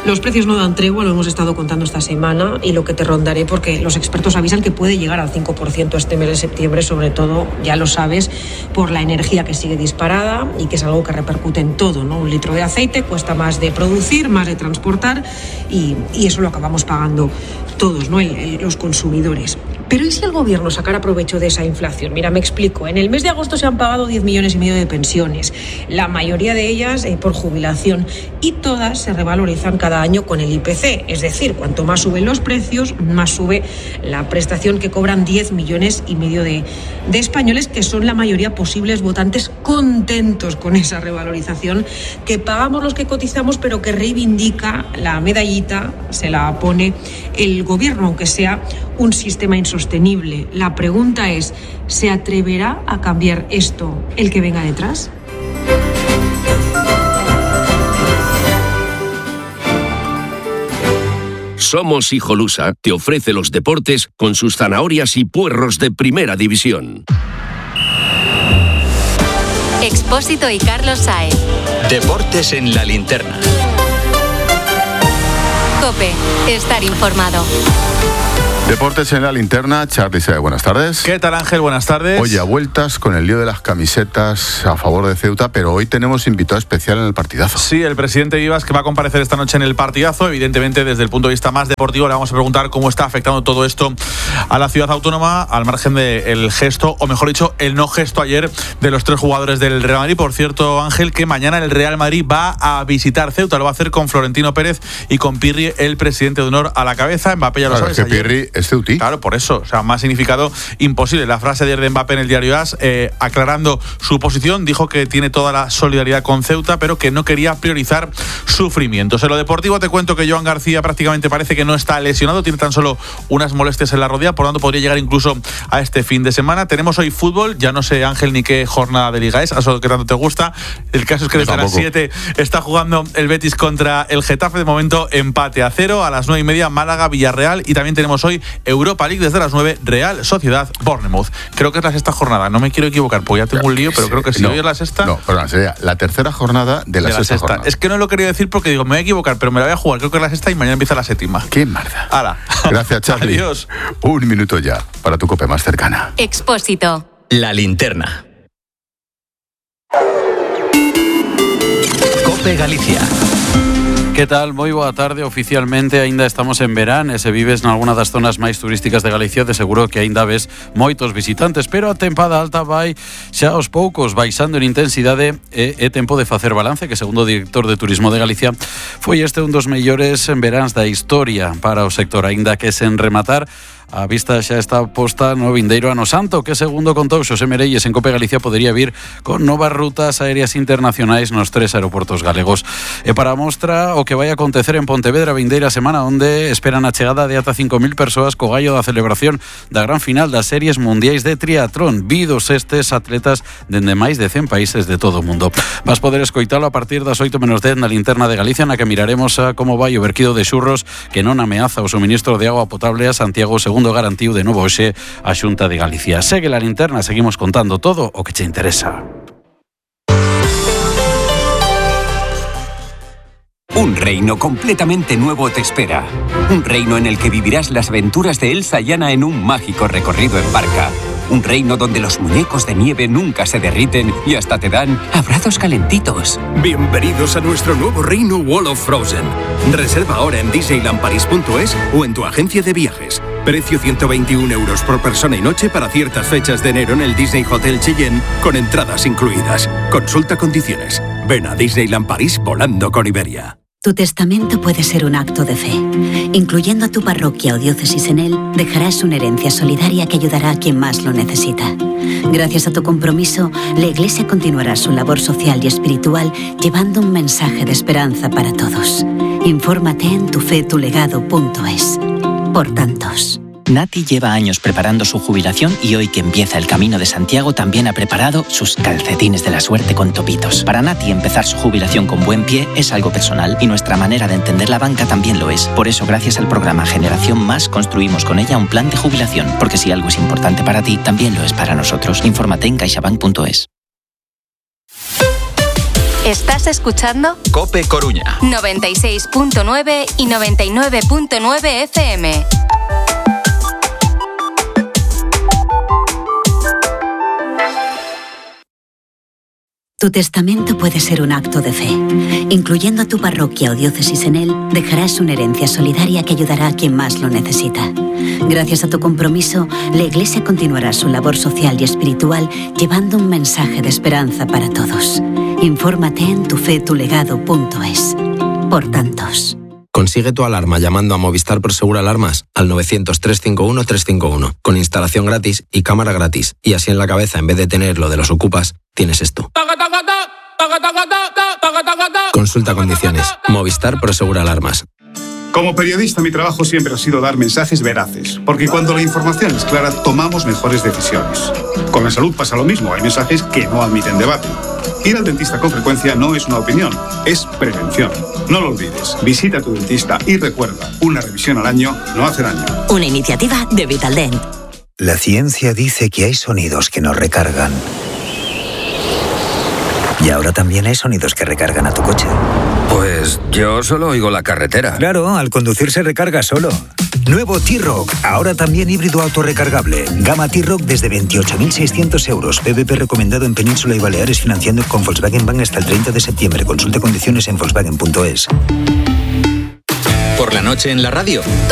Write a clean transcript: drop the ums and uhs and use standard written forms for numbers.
Los precios no dan tregua, lo hemos estado contando esta semana, y lo que te rondaré, porque los expertos avisan que puede llegar al 5% este mes de septiembre, sobre todo, ya lo sabes, por la energía que sigue disparada y que es algo que repercute en todo, ¿no? Un litro de aceite cuesta más de producir, más de transportar, y eso lo acabamos pagando todos, ¿no? Los consumidores. Pero ¿y si el gobierno sacara provecho de esa inflación? Mira, me explico. En el mes de agosto se han pagado 10,5 millones de pensiones, la mayoría de ellas por jubilación, y todas se revalorizan cada año con el IPC. Es decir, cuanto más suben los precios, más sube la prestación que cobran 10,5 millones de españoles, que son la mayoría posibles votantes contentos con esa revalorización que pagamos los que cotizamos, pero que reivindica la medallita, se la pone el gobierno, aunque sea un sistema insostenible. La pregunta es, ¿se atreverá a cambiar esto el que venga detrás? Somos Hijolusa te ofrece los deportes con sus zanahorias y puerros de primera división. Expósito y Carlos Saez. Deportes en la linterna. COPE. Estar informado. Deportes en la linterna, Charly Saez, buenas tardes. ¿Qué tal, Ángel? Buenas tardes. Oye, a vueltas con el lío de las camisetas a favor de Ceuta, pero hoy tenemos invitado especial en el partidazo. Sí, el presidente Vivas, que va a comparecer esta noche en el partidazo. Evidentemente, desde el punto de vista más deportivo, le vamos a preguntar cómo está afectando todo esto a la ciudad autónoma, al margen del gesto, o mejor dicho, el no gesto ayer de los 3 jugadores del Real Madrid. Por cierto, Ángel, que mañana el Real Madrid va a visitar Ceuta. Lo va a hacer con Florentino Pérez y con Pirri, el presidente de honor a la cabeza. Mbappé, ya lo sabes. Es que Pirri es ceutí. Claro, por eso, o sea, más significado imposible. La frase ayer de Mbappé en el diario AS, aclarando su posición, dijo que tiene toda la solidaridad con Ceuta, pero que no quería priorizar sufrimientos. En lo deportivo te cuento que Joan García prácticamente parece que no está lesionado, tiene tan solo unas molestias en la rodilla, por lo tanto podría llegar incluso a este fin de semana. Tenemos hoy fútbol, ya no sé, Ángel, ni qué jornada de Liga es, a eso que tanto te gusta. El caso es que desde las 7 está jugando el Betis contra el Getafe, de momento empate a 0. A las 9:30 Málaga, Villarreal, y también tenemos hoy Europa League desde las 9, Real Sociedad, Bournemouth. Creo que es la 6ª jornada, no me quiero equivocar porque ya tengo un lío, pero creo que sí, hoy es la 6ª. No, perdón, sería la 3ª jornada de la 6ª jornada. Es que no lo quería decir porque digo, me voy a equivocar, pero me la voy a jugar, creo que es la 6ª y mañana empieza la 7ª. ¡Qué marda! ¡Hala! Gracias, Charly. Adiós. Un minuto ya para tu COPE más cercana. Expósito. La linterna. COPE Galicia. Que tal? Moi boa tarde. Oficialmente aínda estamos en verán e se vives nalguna das zonas máis turísticas de Galicia, de seguro que aínda ves moitos visitantes, pero a tempada alta vai xa aos poucos baixando en intensidade e é tempo de facer balance, que segundo o director de Turismo de Galicia foi este un dos mellores veráns da historia para o sector, aínda que sen rematar. A vista xa está posta no vindeiro ano santo, que segundo contou Xosé Merelles en COPE Galicia podería vir con novas rutas aéreas internacionais nos 3 aeroportos galegos. E para a mostra o que vai acontecer en Pontevedra vindeira semana, onde esperan a chegada de ata 5.000 persoas co gallo da celebración da gran final das series mundiais de triatlón. Vidos estes atletas dende máis de 100 países de todo o mundo. Vas poder escoitalo a partir das 8:10 na linterna de Galicia, na que miraremos a como vai o verquido de xurros que non ameaza o suministro de agua potable a Santiago, segundo garantiu de novo hoxe a Xunta de Galicia. Segue la linterna, seguimos contando todo o que te interesa. Un reino completamente nuevo te espera. Un reino en el que vivirás las aventuras de Elsa y Anna en un mágico recorrido en barca. Un reino donde los muñecos de nieve nunca se derriten y hasta te dan abrazos calentitos. Bienvenidos a nuestro nuevo reino Wall of Frozen. Reserva ahora en disneylandparis.es o en tu agencia de viajes. Precio 121 euros por persona y noche para ciertas fechas de enero en el Disney Hotel Cheyenne, con entradas incluidas. Consulta condiciones. Ven a Disneyland París volando con Iberia. Tu testamento puede ser un acto de fe. Incluyendo a tu parroquia o diócesis en él, dejarás una herencia solidaria que ayudará a quien más lo necesita. Gracias a tu compromiso, la Iglesia continuará su labor social y espiritual llevando un mensaje de esperanza para todos. Infórmate en tufetulegado.es. Por tantos. Nati lleva años preparando su jubilación y hoy que empieza el Camino de Santiago también ha preparado sus calcetines de la suerte con topitos. Para Nati empezar su jubilación con buen pie es algo personal y nuestra manera de entender la banca también lo es. Por eso, gracias al programa Generación Más, construimos con ella un plan de jubilación. Porque si algo es importante para ti, también lo es para nosotros. Infórmate en caixabank.es. Estás escuchando COPE Coruña. 96.9 y 99.9 FM. Tu testamento puede ser un acto de fe. Incluyendo a tu parroquia o diócesis en él, dejarás una herencia solidaria que ayudará a quien más lo necesita. Gracias a tu compromiso, la Iglesia continuará su labor social y espiritual llevando un mensaje de esperanza para todos. Infórmate en tufetulegado.es. Por tantos. Consigue tu alarma llamando a Movistar Prosegur Alarmas al 900-351-351, con instalación gratis y cámara gratis. Y así en la cabeza, en vez de tener lo de los ocupas, tienes esto. Consulta condiciones. Movistar Prosegur Alarmas. Como periodista, mi trabajo siempre ha sido dar mensajes veraces, porque cuando la información es clara, tomamos mejores decisiones. Con la salud pasa lo mismo, hay mensajes que no admiten debate. Ir al dentista con frecuencia no es una opinión, es prevención. No lo olvides, visita a tu dentista y recuerda, una revisión al año no hace daño. Una iniciativa de Vitaldent. La ciencia dice que hay sonidos que nos recargan. Y ahora también hay sonidos que recargan a tu coche. Pues yo solo oigo la carretera. Claro, al conducir se recarga solo. Nuevo T-Roc, ahora también híbrido autorrecargable. Gama T-Roc desde 28.600 euros. PVP recomendado en Península y Baleares, financiando con Volkswagen Bank hasta el 30 de septiembre. Consulte condiciones en Volkswagen.es. Por la noche en la radio.